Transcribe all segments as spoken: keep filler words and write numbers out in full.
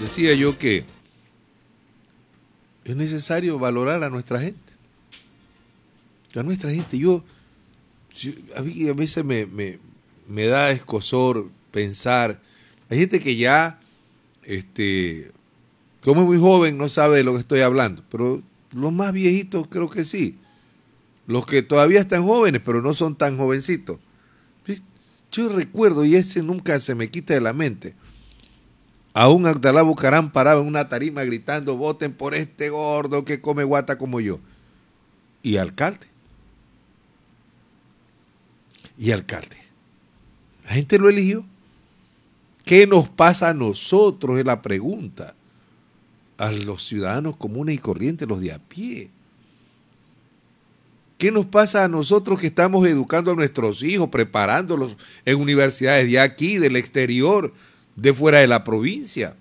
decía yo que es necesario valorar a nuestra gente. A nuestra gente, yo, yo a mí a veces me, me, me da escozor pensar, hay gente que ya, este, como es muy joven, no sabe de lo que estoy hablando, pero los más viejitos creo que sí, los que todavía están jóvenes, pero no son tan jovencitos. Yo recuerdo, y ese nunca se me quita de la mente, a un Abdalá Bucaram parado en una tarima gritando, voten por este gordo que come guata como yo. Y alcalde. Y alcalde. La gente lo eligió. ¿Qué nos pasa a nosotros? Es la pregunta. A los ciudadanos comunes y corrientes, los de a pie. ¿Qué nos pasa a nosotros que estamos educando a nuestros hijos, preparándolos en universidades de aquí, del exterior, de fuera de la provincia?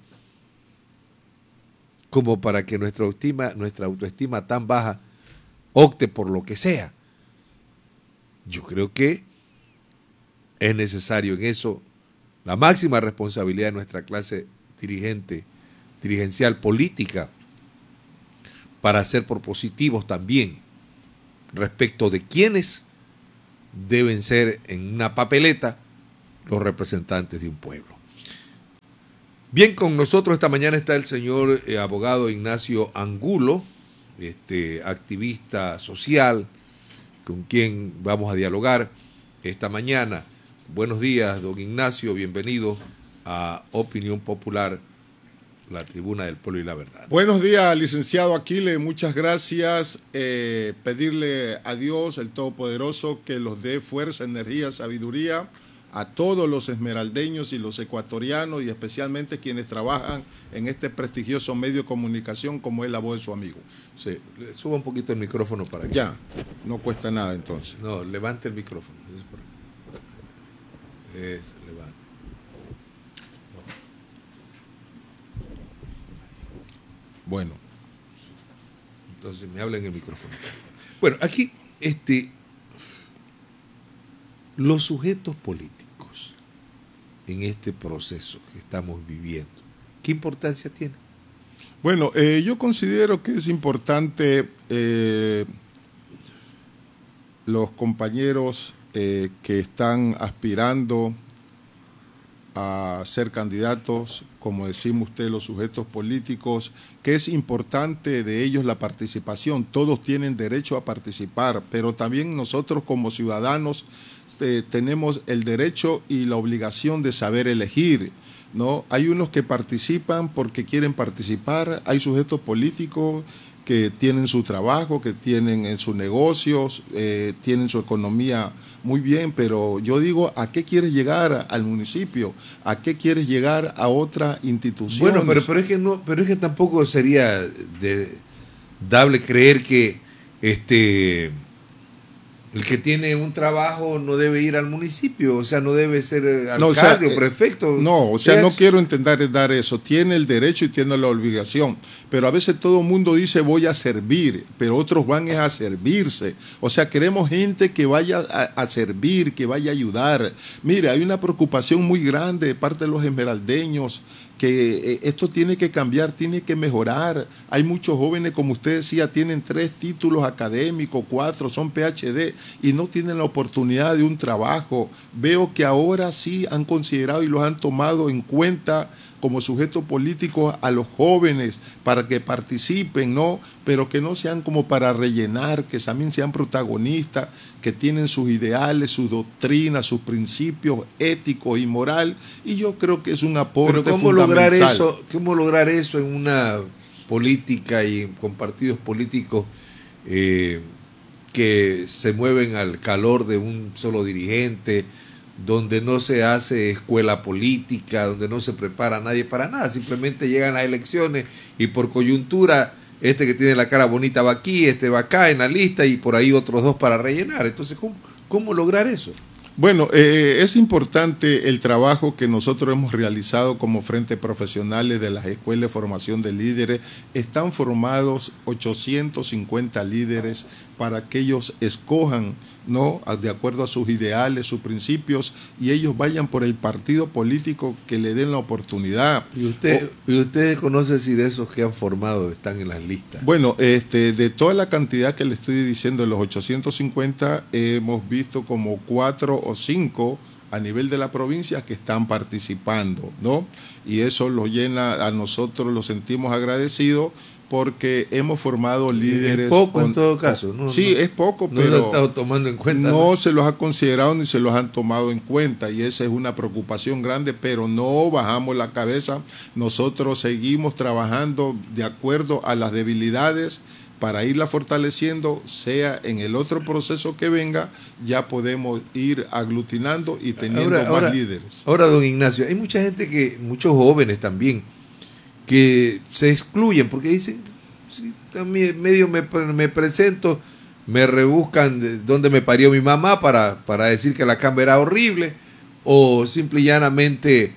Como para que nuestra autoestima, nuestra autoestima tan baja opte por lo que sea. Yo creo que es necesario en eso la máxima responsabilidad de nuestra clase dirigente, dirigencial, política, para ser propositivos también respecto de quiénes deben ser en una papeleta los representantes de un pueblo. Bien, con nosotros esta mañana está el señor eh, abogado Ignacio Angulo, este activista social, con quien vamos a dialogar esta mañana. Buenos días, don Ignacio, bienvenido a Opinión Popular, la tribuna del pueblo y la verdad. Buenos días, licenciado Aquiles, muchas gracias. Eh, pedirle a Dios, el Todopoderoso, que los dé fuerza, energía, sabiduría a todos los esmeraldeños y los ecuatorianos, y especialmente quienes trabajan en este prestigioso medio de comunicación como es la voz de su amigo. Sí, suba un poquito el micrófono para acá. Ya, no cuesta nada entonces. No, levante el micrófono. Es por acá. Es, levante. Bueno. Entonces me habla en el micrófono. Bueno, aquí, este, los sujetos políticos en este proceso que estamos viviendo, ¿qué importancia tiene? Bueno, eh, yo considero que es importante eh, los compañeros eh, que están aspirando a ser candidatos, como decimos usted, los sujetos políticos, que es importante de ellos la participación. Todos tienen derecho a participar, pero también nosotros como ciudadanos eh, tenemos el derecho y la obligación de saber elegir, ¿no? Hay unos que participan porque quieren participar, hay sujetos políticos que tienen su trabajo, que tienen en sus negocios, eh, tienen su economía muy bien, pero yo digo, ¿a qué quieres llegar al municipio? ¿A qué quieres llegar a otra institución? Bueno, pero, pero es que no, pero es que tampoco sería de, dable creer que este el que tiene un trabajo no debe ir al municipio, o sea, no debe ser alcalde no, o, sea, o prefecto. No, o sea, ¿sí? No quiero intentar dar eso. Tiene el derecho y tiene la obligación, pero a veces todo el mundo dice voy a servir, pero otros van a servirse. O sea, queremos gente que vaya a, a servir, que vaya a ayudar. Mire, hay una preocupación muy grande de parte de los esmeraldeños, que eh, esto tiene que cambiar, tiene que mejorar. Hay muchos jóvenes, como usted decía, tienen tres títulos académicos, cuatro, son P H D y no tienen la oportunidad de un trabajo. Veo que ahora sí han considerado y los han tomado en cuenta como sujetos políticos a los jóvenes para que participen, ¿no? Pero que no sean como para rellenar, que también sean protagonistas, que tienen sus ideales, sus doctrinas, sus principios éticos y moral, y yo creo que es un aporte Pero ¿cómo fundamental. lograr eso, cómo lograr eso en una política y con partidos políticos eh, que se mueven al calor de un solo dirigente, donde no se hace escuela política, donde no se prepara a nadie para nada, simplemente llegan las elecciones y por coyuntura este que tiene la cara bonita va aquí, este va acá en la lista y por ahí otros dos para rellenar? Entonces, ¿cómo, cómo lograr eso? Bueno, eh, es importante el trabajo que nosotros hemos realizado como Frente Profesionales de las Escuelas de Formación de Líderes. Están formados ochocientos cincuenta líderes para que ellos escojan, ¿no?, de acuerdo a sus ideales, sus principios, y ellos vayan por el partido político que le den la oportunidad. ¿Y usted, o, ¿y usted conoce si de esos que han formado están en las listas? Bueno, este, de toda la cantidad que le estoy diciendo, de los ochocientos cincuenta, hemos visto como cuatro o cinco a nivel de la provincia que están participando, ¿no? Y eso lo llena, a nosotros lo sentimos agradecidos, porque hemos formado líderes. Es poco con, en todo caso, ¿no? Sí, no, es poco, no pero se ha estado tomando en cuenta. No, ¿no? se los ha considerado ni se los han tomado en cuenta, y esa es una preocupación grande, pero no bajamos la cabeza. Nosotros seguimos trabajando de acuerdo a las debilidades para irla fortaleciendo, sea en el otro proceso que venga, ya podemos ir aglutinando y teniendo ahora, más ahora, líderes. Ahora, don Ignacio, hay mucha gente que, muchos jóvenes también, que se excluyen porque dicen, sí, también medio me, me presento, me rebuscan de dónde me parió mi mamá para, para decir que la cama era horrible, o simple y llanamente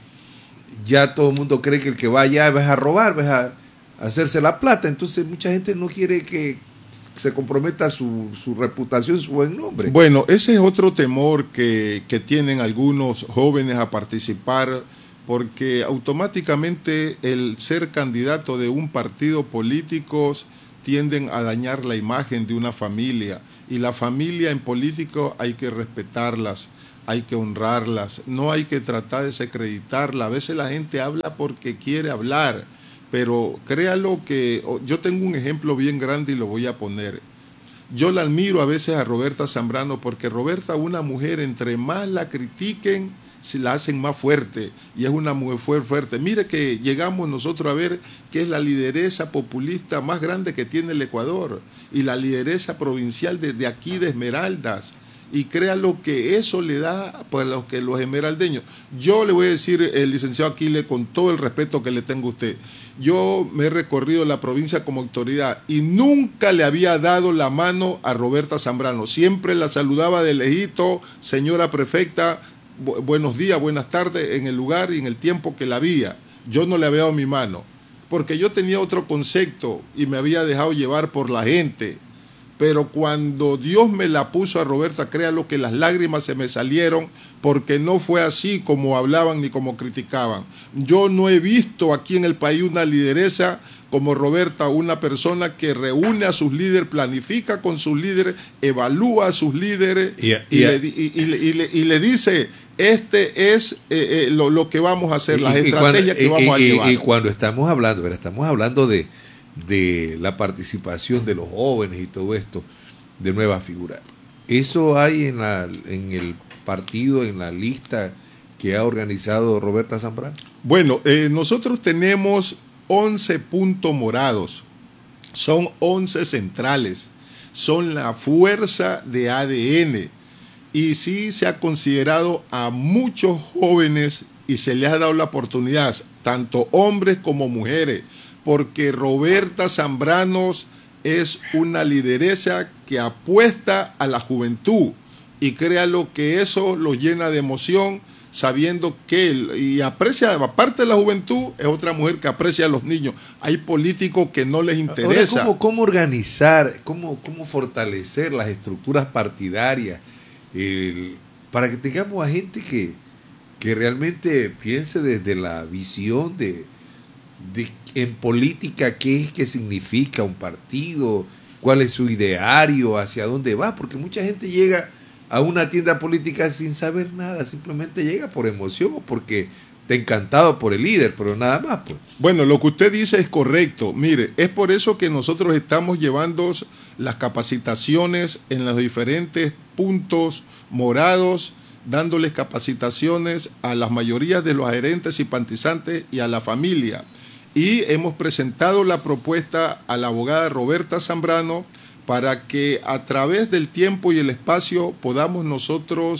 ya todo el mundo cree que el que va allá vas a robar, vas a hacerse la plata. Entonces mucha gente no quiere que se comprometa su, su reputación, su buen nombre. Bueno, ese es otro temor que, que tienen algunos jóvenes a participar, porque automáticamente el ser candidato de un partido político tienden a dañar la imagen de una familia, y la familia en político hay que respetarlas, hay que honrarlas, no hay que tratar de desacreditarla. A veces la gente habla porque quiere hablar, pero créalo que yo tengo un ejemplo bien grande y lo voy a poner. Yo la admiro a veces a Roberta Zambrano, porque Roberta, una mujer, entre más la critiquen, si la hacen más fuerte, y es una mujer fuerte. Mire que llegamos nosotros a ver que es la lideresa populista más grande que tiene el Ecuador, y la lideresa provincial desde aquí de Esmeraldas, y créalo que eso le da pues, los, que los esmeraldeños. Yo le voy a decir, el licenciado Aquiles, con todo el respeto que le tengo a usted, yo me he recorrido la provincia como autoridad y nunca le había dado la mano a Roberta Zambrano. Siempre la saludaba de lejito, señora prefecta, buenos días, buenas tardes, en el lugar y en el tiempo que la había. Yo no le había dado mi mano, porque yo tenía otro concepto y me había dejado llevar por la gente. Pero cuando Dios me la puso a Roberta, créalo que las lágrimas se me salieron, porque no fue así como hablaban ni como criticaban. Yo no he visto aquí en el país una lideresa como Roberta, una persona que reúne a sus líderes, planifica con sus líderes, evalúa a sus líderes y, y, y, le, y, y, le, y, le, y le dice, este es eh, eh, lo, lo que vamos a hacer, las y, estrategias y cuando, que vamos y, a llevar. Y cuando estamos hablando, estamos hablando de de la participación de los jóvenes y todo esto, de nuevas figuras. ¿Eso hay en, la, en el partido, en la lista que ha organizado Roberta Zambrano? Bueno, eh, nosotros tenemos once puntos morados, son once centrales, son la fuerza de A D N, y sí se ha considerado a muchos jóvenes y se les ha dado la oportunidad, tanto hombres como mujeres, porque Roberta Zambrano es una lideresa que apuesta a la juventud, y créalo que eso lo llena de emoción, sabiendo que él, y aprecia, aparte de la juventud, es otra mujer que aprecia a los niños. Hay políticos que no les interesa. Ahora, ¿cómo, cómo organizar, cómo, cómo fortalecer las estructuras partidarias eh, para que tengamos a gente que, que realmente piense desde la visión de, de en política qué es, qué significa un partido, cuál es su ideario, hacia dónde va? Porque mucha gente llega a una tienda política sin saber nada, simplemente llega por emoción o porque está encantado por el líder, pero nada más, pues. Bueno, lo que usted dice es correcto. Mire, es por eso que nosotros estamos llevando las capacitaciones en los diferentes puntos morados, dándoles capacitaciones a las mayorías de los adherentes, simpatizantes y a la familia. Y hemos presentado la propuesta a la abogada Roberta Zambrano para que a través del tiempo y el espacio podamos nosotros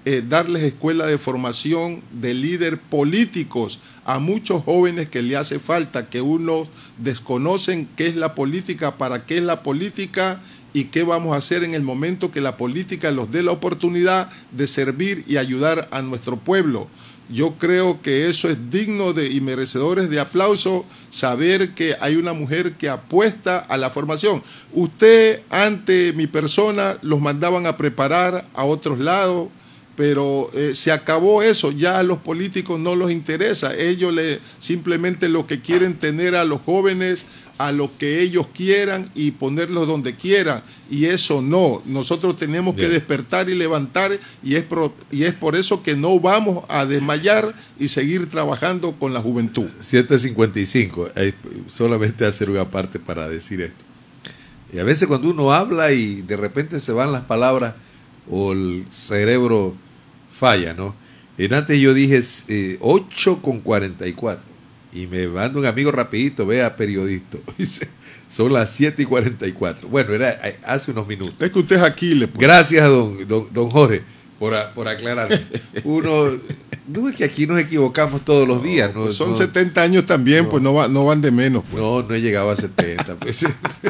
eh, darles escuela de formación de líder políticos a muchos jóvenes que le hace falta, que unos desconocen qué es la política, para qué es la política y qué vamos a hacer en el momento que la política los dé la oportunidad de servir y ayudar a nuestro pueblo. Yo creo que eso es digno de y merecedores de aplauso, saber que hay una mujer que apuesta a la formación. Usted, ante mi persona, los mandaban a preparar a otros lados, pero eh, se acabó eso, ya a los políticos no les interesa, ellos le, simplemente lo que quieren tener a los jóvenes a lo que ellos quieran y ponerlos donde quieran, y eso no, nosotros tenemos Bien. que despertar y levantar, y es, pro, y es por eso que no vamos a desmayar y seguir trabajando con la juventud. siete cincuenta y cinco, eh, solamente hacer una parte para decir esto, y a veces cuando uno habla y de repente se van las palabras o el cerebro falla, ¿no? En antes yo dije eh, ocho con cuarenta y cuatro y me manda un amigo rapidito, vea periodista, son las siete y cuarenta y cuatro. Bueno, era hace unos minutos. Es que usted es Aquiles. Pues. Gracias, don, don, don Jorge, por, por aclarar. Uno, no es que aquí nos equivocamos todos los días. No, no, pues son no, setenta años también, no, pues no, va, no van de menos. Pues. No, no he llegado a setenta. Pues.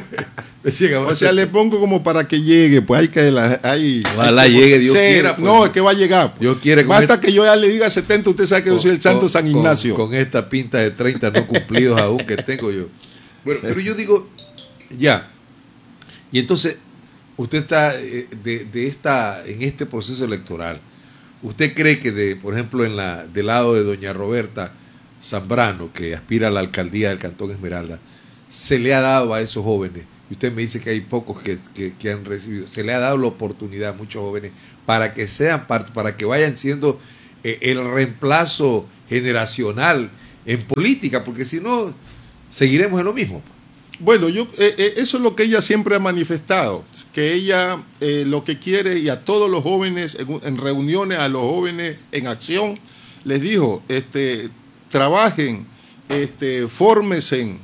O sea, le pongo como para que llegue, pues hay que la, hay, ojalá hay que, llegue, Dios sí, quiera. Pues, no, es que va a llegar. Pues. Dios quiere. Basta esta, que yo ya le diga setenta, usted sabe que con, yo soy el santo con, San Ignacio. Con, con esta pinta de treinta no cumplidos aún que tengo yo. Bueno, pero yo digo, ya. Y entonces, usted está de, de esta, en este proceso electoral. ¿Usted cree que, de, por ejemplo, en la, del lado de doña Roberta Zambrano, que aspira a la alcaldía del Cantón Esmeralda, se le ha dado a esos jóvenes? Y usted me dice que hay pocos que, que, que han recibido. Se le ha dado la oportunidad a muchos jóvenes para que sean parte, para que vayan siendo eh, el reemplazo generacional en política, porque si no, seguiremos en lo mismo. Bueno, yo eh, eh, eso es lo que ella siempre ha manifestado, que ella eh, lo que quiere, y a todos los jóvenes, en, en reuniones, a los jóvenes en acción, les dijo, este, trabajen, este, fórmense,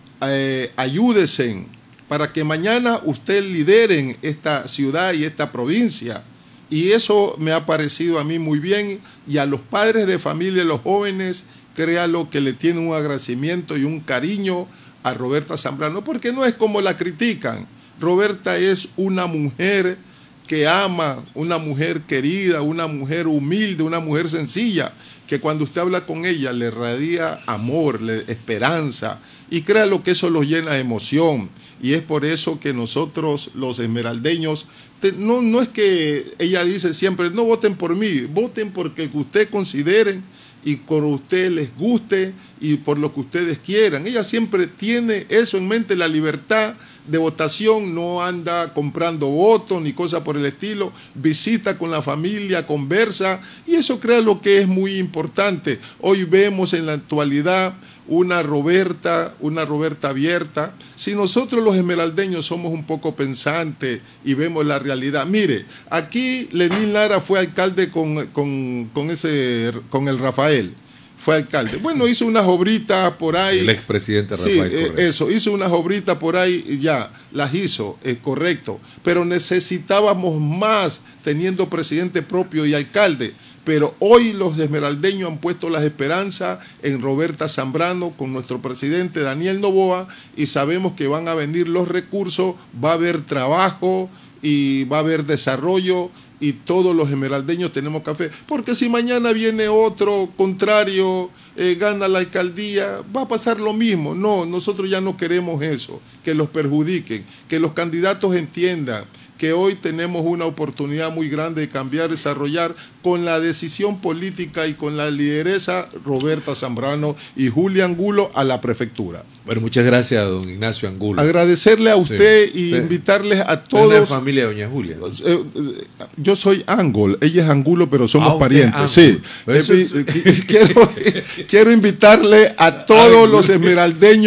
eh, ayúdense, para que mañana usted lideren esta ciudad y esta provincia. Y eso me ha parecido a mí muy bien, y a los padres de familia, los jóvenes, créalo que le tienen un agradecimiento y un cariño a Roberta Zambrano, porque no es como la critican. Roberta es una mujer que ama, una mujer querida, una mujer humilde, una mujer sencilla, que cuando usted habla con ella le radia amor, le, esperanza, y créalo que eso los llena de emoción. Y es por eso que nosotros los esmeraldeños, te, no, no es que ella dice siempre, no voten por mí, voten porque ustedes consideren y por usted les guste y por lo que ustedes quieran. Ella siempre tiene eso en mente, la libertad de votación, no anda comprando votos ni cosas por el estilo, visita con la familia, conversa, y eso creo lo que es muy importante. Hoy vemos en la actualidad una Roberta, una Roberta abierta. Si nosotros los esmeraldeños somos un poco pensantes y vemos la realidad, mire, aquí Lenín Lara fue alcalde con, con, con, ese, con el Rafael, fue alcalde. Bueno, hizo unas obritas por ahí. El expresidente Rafael. Sí, eh, eso, hizo unas obritas por ahí y ya, las hizo, es correcto. Pero necesitábamos más teniendo presidente propio y alcalde. Pero hoy los esmeraldeños han puesto las esperanzas en Roberta Zambrano con nuestro presidente Daniel Noboa, y sabemos que van a venir los recursos, va a haber trabajo y va a haber desarrollo, y todos los esmeraldeños tenemos café. Porque si mañana viene otro contrario, eh, gana la alcaldía, va a pasar lo mismo. No, nosotros ya no queremos eso, que los perjudiquen, que los candidatos entiendan que hoy tenemos una oportunidad muy grande de cambiar, desarrollar con la decisión política y con la lideresa Roberta Zambrano y Julia Angulo a la prefectura. Bueno, muchas gracias, don Ignacio Angulo. Agradecerle a usted sí. y sí. invitarles a todos. ¿Es la familia de doña Julia? Eh, eh, yo soy Angulo, ella es Angulo, pero somos ah, parientes. Sí. Eso eh, es... quiero, quiero invitarle a todos Ay, los esmeraldeños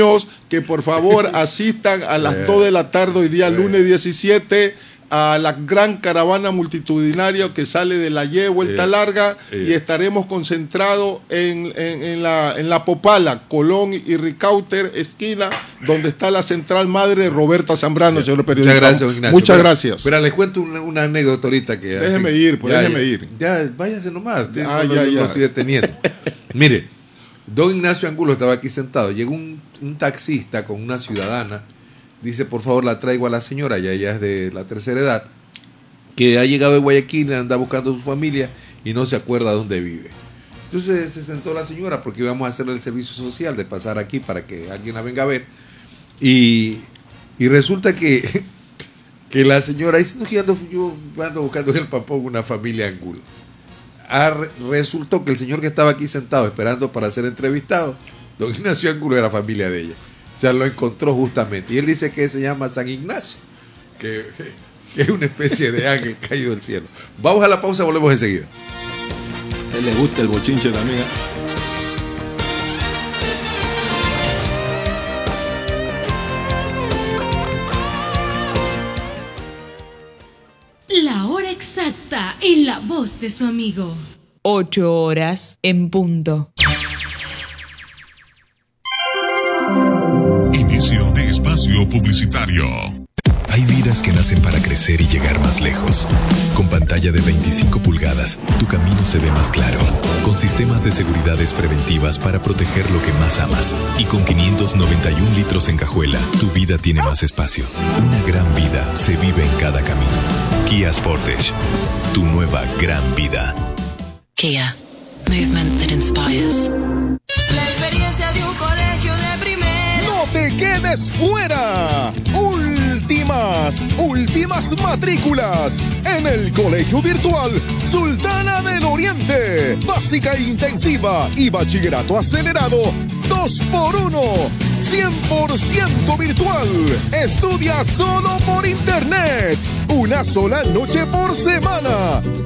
que por favor asistan a las dos de la tarde hoy día, lunes diecisiete, a la gran caravana multitudinaria que sale de la Y Vuelta eh, Larga eh. y estaremos concentrados en, en, en, la, en la Popala, Colón y Ricauter, esquina, donde está la central madre Roberta Zambrano, eh. señor periodista. Muchas gracias, Ignacio. Muchas pero, gracias. Pero les cuento una, una anécdota ahorita que... Déjeme ir, pues ya, déjeme ya, ir. Ya, váyase nomás. Ah, no, ya, lo, ya. lo estoy deteniendo. Mire, don Ignacio Angulo estaba aquí sentado. Llegó un, un taxista con una ciudadana. Dice, por favor, la traigo a la señora, ya ella es de la tercera edad, que ha llegado de Guayaquil, anda buscando a su familia y no se acuerda dónde vive. Entonces se sentó la señora porque íbamos a hacerle el servicio social de pasar aquí para que alguien la venga a ver. Y, y resulta que, que la señora dice, no, yo ando, yo ando buscando en el Pampón una familia Angulo. Ah, resultó que el señor que estaba aquí sentado esperando para ser entrevistado, don Ignacio Angulo, era familia de ella. O sea, lo encontró justamente. Y él dice que se llama San Ignacio, que, que es una especie de ángel caído del cielo. Vamos a la pausa, volvemos enseguida. A él le gusta el bochinche también. La hora exacta en la voz de su amigo. Ocho horas en punto. Inicio de espacio publicitario. Hay vidas que nacen para crecer y llegar más lejos. Con pantalla de veinticinco pulgadas, tu camino se ve más claro. Con sistemas de seguridades preventivas para proteger lo que más amas. Y con quinientos noventa y un litros en cajuela, tu vida tiene más espacio. Una gran vida se vive en cada camino. Kia Sportage, tu nueva gran vida. Kia, movement that inspires. La experiencia de un colegio de primera. ¡No te quedes fuera! Últimas, últimas matrículas en el Colegio Virtual Sultana del Oriente. Básica e intensiva y bachillerato acelerado dos por uno. cien por ciento virtual. Estudia solo por internet. Una sola noche por semana.